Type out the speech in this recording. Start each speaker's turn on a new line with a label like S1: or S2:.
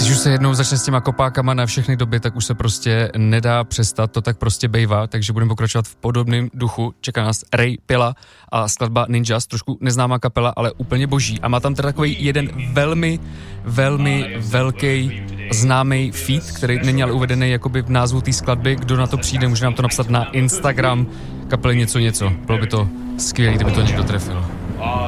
S1: Když už se jednou začne s těma kopákama na všechny doby, tak už se prostě nedá přestat, to tak prostě bejvá, takže budeme pokračovat v podobném duchu. Čeká nás Ray Pilla a skladba Ninjas, trošku neznámá kapela, ale úplně boží. A má tam teda takový jeden velmi, velmi velký známý feat, který není ale uvedený jakoby v názvu té skladby. Kdo na to přijde, může nám to napsat na Instagram kapely něco. Bylo by to skvělé, kdyby to někdo trefil.